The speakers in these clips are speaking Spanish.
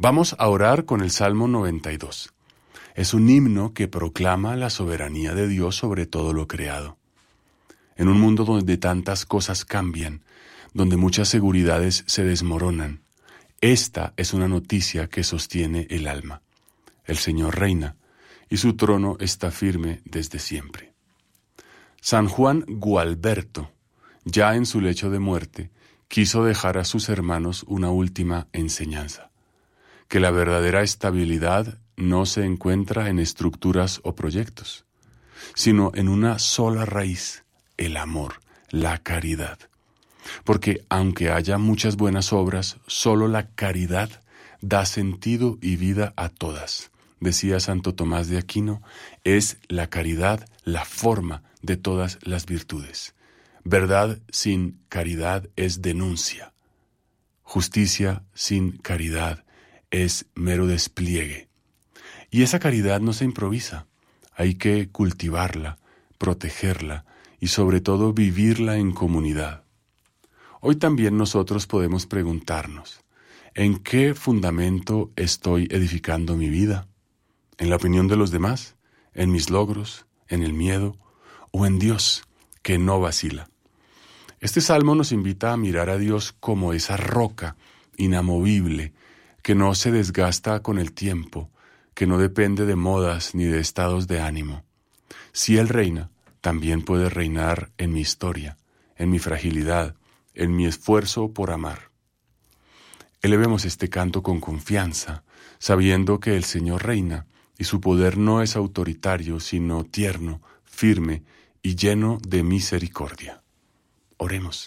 Vamos a orar con el Salmo 92. Es un himno que proclama la soberanía de Dios sobre todo lo creado. En un mundo donde tantas cosas cambian, donde muchas seguridades se desmoronan, esta es una noticia que sostiene el alma. El Señor reina, y su trono está firme desde siempre. San Juan Gualberto, ya en su lecho de muerte, quiso dejar a sus hermanos una última enseñanza: que la verdadera estabilidad no se encuentra en estructuras o proyectos, sino en una sola raíz: el amor, la caridad. Porque aunque haya muchas buenas obras, solo la caridad da sentido y vida a todas. Decía Santo Tomás de Aquino, es la caridad la forma de todas las virtudes. Verdad sin caridad es denuncia. Justicia sin caridad es mero despliegue. Y esa caridad no se improvisa. Hay que cultivarla, protegerla y sobre todo vivirla en comunidad. Hoy también nosotros podemos preguntarnos, ¿en qué fundamento estoy edificando mi vida? ¿En la opinión de los demás? ¿En mis logros? ¿En el miedo? ¿O en Dios, que no vacila? Este salmo nos invita a mirar a Dios como esa roca inamovible, que no se desgasta con el tiempo, que no depende de modas ni de estados de ánimo. Si Él reina, también puede reinar en mi historia, en mi fragilidad, en mi esfuerzo por amar. Elevemos este canto con confianza, sabiendo que el Señor reina y su poder no es autoritario, sino tierno, firme y lleno de misericordia. Oremos.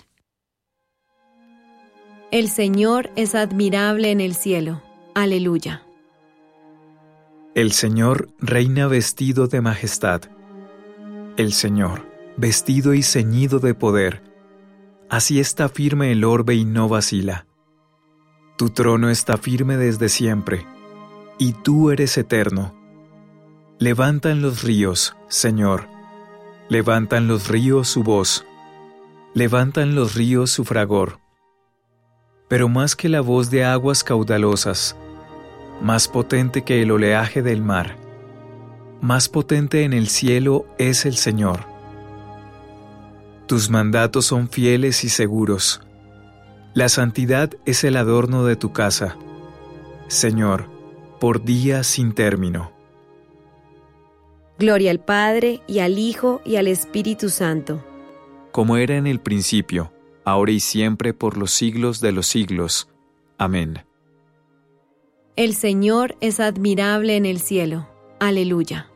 El Señor es admirable en el cielo. Aleluya. El Señor reina vestido de majestad. El Señor, vestido y ceñido de poder. Así está firme el orbe y no vacila. Tu trono está firme desde siempre, y tú eres eterno. Levantan los ríos, Señor. Levantan los ríos su voz. Levantan los ríos su fragor. Pero más que la voz de aguas caudalosas, más potente que el oleaje del mar, más potente en el cielo es el Señor. Tus mandatos son fieles y seguros. La santidad es el adorno de tu casa, Señor, por días sin término. Gloria al Padre, y al Hijo, y al Espíritu Santo. Como era en el principio, ahora y siempre, por los siglos de los siglos. Amén. El Señor es admirable en el cielo. Aleluya.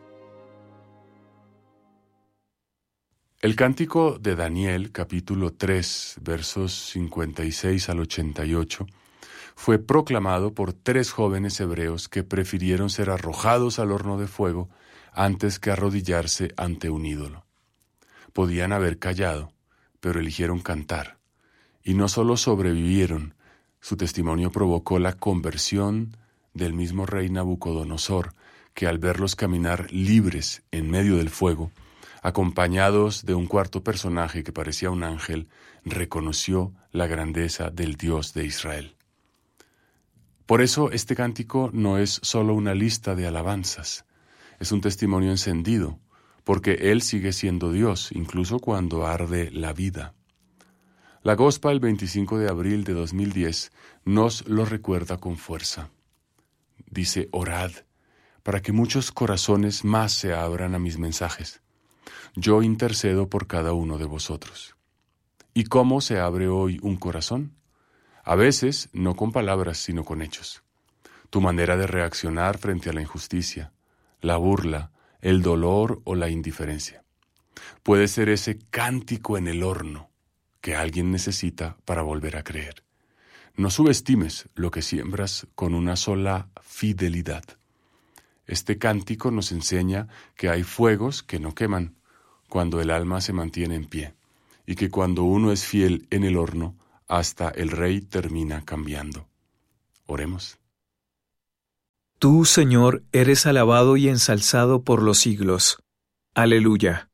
El cántico de Daniel, capítulo 3, versos 56 al 88, fue proclamado por 3 jóvenes hebreos que prefirieron ser arrojados al horno de fuego antes que arrodillarse ante un ídolo. Podían haber callado, pero eligieron cantar. Y no solo sobrevivieron, su testimonio provocó la conversión del mismo rey Nabucodonosor, que al verlos caminar libres en medio del fuego, acompañados de un cuarto personaje que parecía un ángel, reconoció la grandeza del Dios de Israel. Por eso este cántico no es solo una lista de alabanzas, es un testimonio encendido, porque Él sigue siendo Dios, incluso cuando arde la vida. La Gospa, el 25 de abril de 2010, nos lo recuerda con fuerza. Dice, orad, para que muchos corazones más se abran a mis mensajes. Yo intercedo por cada uno de vosotros. ¿Y cómo se abre hoy un corazón? A veces, no con palabras, sino con hechos. Tu manera de reaccionar frente a la injusticia, la burla, el dolor o la indiferencia. Puede ser ese cántico en el horno que alguien necesita para volver a creer. No subestimes lo que siembras con una sola fidelidad. Este cántico nos enseña que hay fuegos que no queman cuando el alma se mantiene en pie, y que cuando uno es fiel en el horno, hasta el rey termina cambiando. Oremos. Tú, Señor, eres alabado y ensalzado por los siglos. Aleluya.